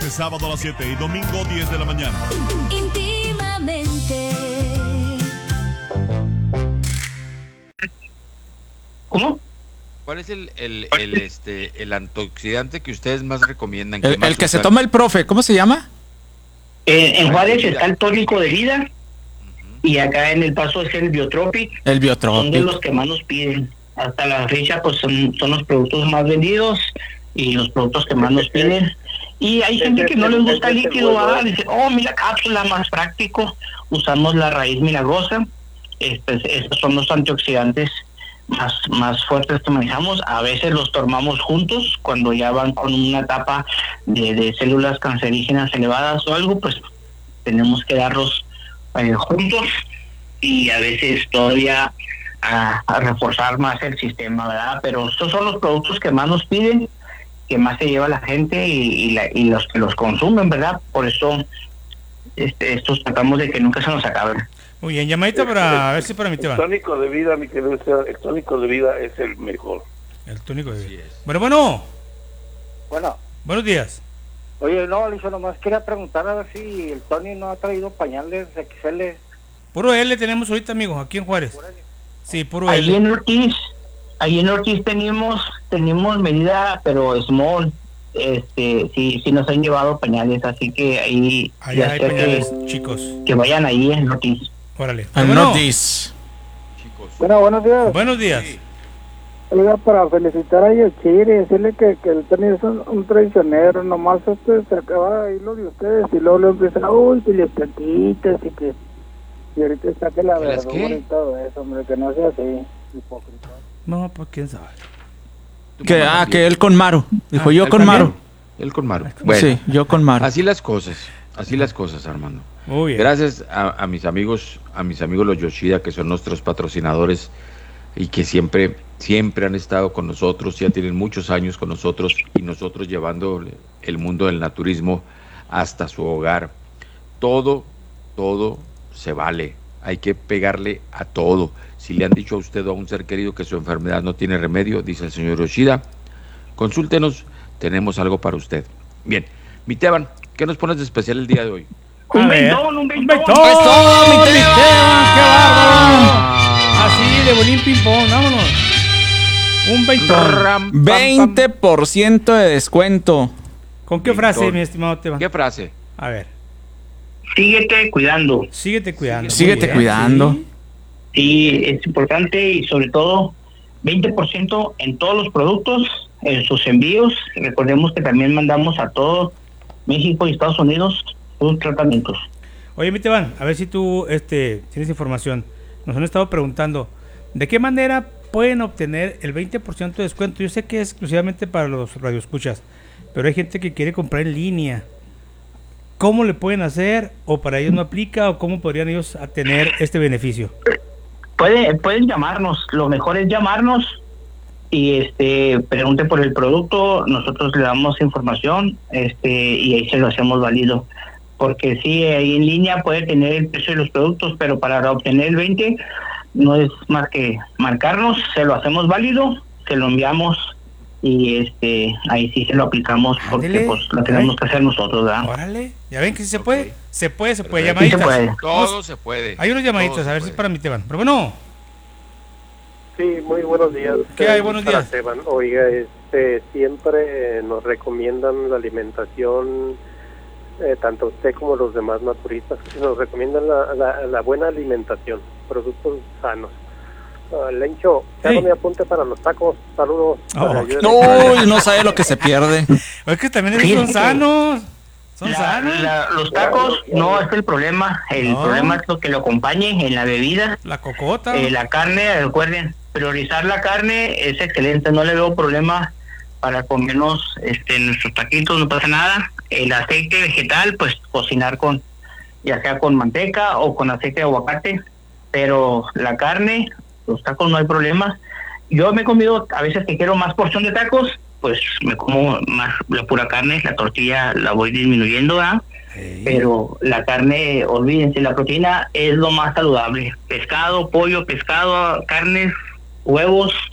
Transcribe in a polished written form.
viernes, sábado a las 7 y domingo 10 de la mañana. Íntimamente. ¿Cómo? ¿Cuál es el antioxidante que ustedes más recomiendan? El que se toma el profe, ¿cómo se llama? En Juárez está el tónico de vida y acá en El Paso es el Biotropic. El Son de Biotropic. los que más nos piden. Hasta la fecha pues son los productos más vendidos y los productos que más nos piden. Y hay gente que no les gusta el líquido, dice, mira, cápsula más práctico. Usamos la raíz milagrosa. Estos son los antioxidantes más fuertes que manejamos. A veces los tomamos juntos cuando ya van con una etapa de células cancerígenas elevadas o algo, pues tenemos que darlos juntos, y a veces todavía a reforzar más el sistema, ¿verdad? Pero estos son los productos que más nos piden, que más se lleva la gente y los que los consumen, ¿verdad? Por eso estos tratamos de que nunca se nos acaben. Muy bien, llamadita para ver si para mi tema. El tónico de vida, mi querido, el tónico de vida es el mejor. El tónico de vida. Bueno. Bueno. Buenos días. Oye, no, Alicia, nomás quería preguntar a ver si el Tony no ha traído pañales XL. Puro L tenemos ahorita, amigos, aquí en Juárez. Sí, puro Ahí L. en Ortiz tenemos medida, pero small. Sí nos han llevado pañales, así que ahí Allá hay pañales, chicos. que vayan ahí en Ortiz. Órale. Al Nordis. Bueno, buenos días. Buenos días. Oiga, para felicitar a Yoshiri y decirle que el Tony es un traicionero, nomás se acaba ahí lo de ustedes y luego empiezan, que les tantitas y ahorita está que la verdura y todo eso, hombre, que no sea así, hipócrita. No, pues quién sabe. Que él con Maru. Dijo yo con Maru. Él con Maru. Bueno, sí, yo con Maru. Así las cosas, Armando. Muy bien. Gracias a mis amigos los Yoshida, que son nuestros patrocinadores y que siempre han estado con nosotros, ya tienen muchos años con nosotros y nosotros llevando el mundo del naturismo hasta su hogar. Todo se vale, hay que pegarle a todo. Si le han dicho a usted o a un ser querido que su enfermedad no tiene remedio, dice el señor Yoshida, consúltenos, tenemos algo para usted. Bien, mi Teban, ¿qué nos pones de especial el día de hoy? Un beitón. ¡Es todo, mi Teban! ¡Qué bárbaro! Así, de bolín ping-pong, vámonos. Un beitón. 20% de descuento. ¿Con qué frase, mi estimado Teban? ¿Qué frase? A ver. Síguete cuidando. Síguete cuidando. Síguete cuidando. Sí, es importante, y sobre todo 20% en todos los productos, en sus envíos. Recordemos que también mandamos a todo México y Estados Unidos sus tratamientos. Oye, mi Teban, a ver si tú tienes información. Nos han estado preguntando, ¿de qué manera pueden obtener el 20% de descuento? Yo sé que es exclusivamente para los radioescuchas, pero hay gente que quiere comprar en línea. ¿Cómo le pueden hacer? ¿O para ellos no aplica? ¿O cómo podrían ellos tener este beneficio? Pueden llamarnos. Lo mejor es llamarnos y pregunte por el producto. Nosotros le damos información y ahí se lo hacemos válido. Porque sí, ahí en línea puede tener el precio de los productos, pero para obtener el 20 no es más que marcarnos, se lo hacemos válido, se lo enviamos y ahí sí se lo aplicamos. Porque pues lo tenemos que hacer nosotros, ¿verdad? Órale, ya ven que sí se puede. Okay. Se puede, Llamadas. llamaditas. Sí se puede. Todo se puede. Hay unos llamaditos, a ver si es para mi Teban. Pero bueno. Sí, muy buenos días. ¿Qué hay? Buenos días. Esteban. Oiga, siempre nos recomiendan la alimentación, tanto usted como los demás naturistas, nos recomiendan la buena alimentación, productos sanos. Lencho, ya no me apunte para los tacos. Saludos. No sabe lo que se pierde. Es que también ellos son sanos. Son sanos. Los tacos no es el problema. El problema es lo que lo acompañe en la bebida. La cocota. La carne, recuerden, priorizar la carne es excelente. No le veo problema para comernos nuestros taquitos, no pasa nada. El aceite vegetal, pues cocinar ya sea con manteca o con aceite de aguacate. Pero la carne, los tacos no hay problema. Yo me he comido, a veces que quiero más porción de tacos, pues me como más la pura carne, la tortilla la voy disminuyendo, ¿verdad? Pero la carne, olvídense, la proteína es lo más saludable. Pescado, pollo, carnes, huevos,